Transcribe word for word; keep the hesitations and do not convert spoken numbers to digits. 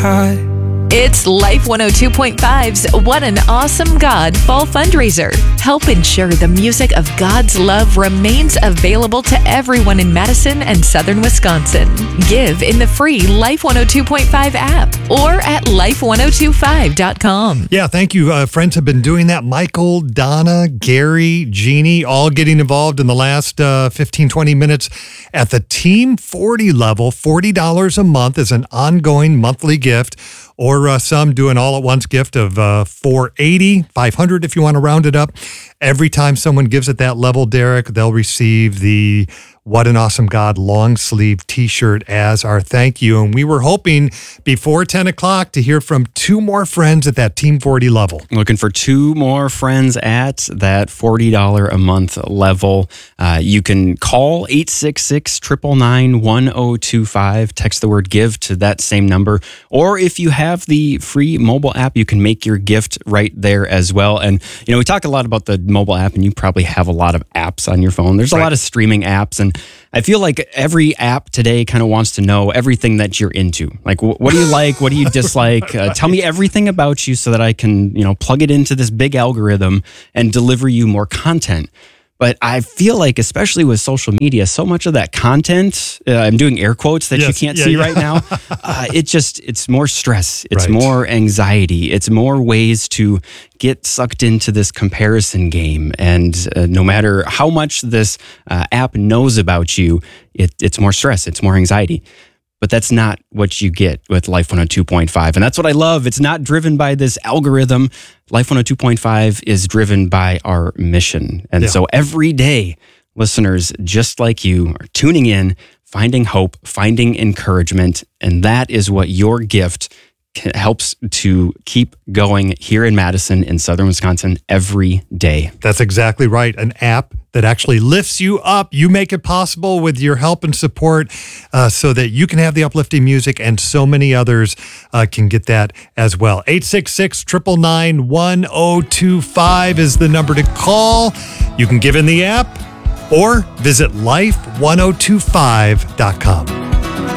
high. It's Life one oh two point five's What an Awesome God Fall Fundraiser. Help ensure the music of God's love remains available to everyone in Madison and Southern Wisconsin. Give in the free Life one oh two point five app or at life one oh two five dot com. Yeah, thank you. Uh, friends have been doing that. Michael, Donna, Gary, Jeannie, all getting involved in the last uh, fifteen, twenty minutes at the Team forty level. forty dollars a month is an ongoing monthly gift. Or uh, some do an all-at-once gift of uh, four hundred eighty dollars, five hundred dollars if you want to round it up. Every time someone gives at that level, Derek, they'll receive the What an Awesome God long sleeve t-shirt as our thank you. And we were hoping before ten o'clock to hear from two more friends at that Team forty level. Looking for two more friends at that forty dollars a month level. Uh, you can call eight six six, nine nine nine, one oh two five. Text the word give to that same number. Or if you have the free mobile app, you can make your gift right there as well. And, you know, we talk a lot about the mobile app, and you probably have a lot of apps on your phone. There's a Right. lot of streaming apps, and I feel like every app today kind of wants to know everything that you're into. Like, wh- what do you like? What do you dislike? Uh, tell me everything about you so that I can, you know, plug it into this big algorithm and deliver you more content. But I feel like, especially with social media, so much of that content, uh, I'm doing air quotes that Yes. you can't Yeah, see yeah. right now. Uh, it just, it's more stress. It's Right. more anxiety. It's more ways to get sucked into this comparison game. And uh, no matter how much this uh, app knows about you, it, it's more stress. It's more anxiety. But that's not what you get with Life one oh two point five. And that's what I love. It's not driven by this algorithm. Life one oh two point five is driven by our mission. And Yeah. so every day, listeners just like you are tuning in, finding hope, finding encouragement. And that is what your gift ca- helps to keep going here in Madison, in Southern Wisconsin, every day. That's exactly right. An app that actually lifts you up. You make it possible with your help and support uh, so that you can have the uplifting music, and so many others uh, can get that as well. eight six six, nine nine nine, one oh two five is the number to call. You can give in the app or visit life one oh two five dot com.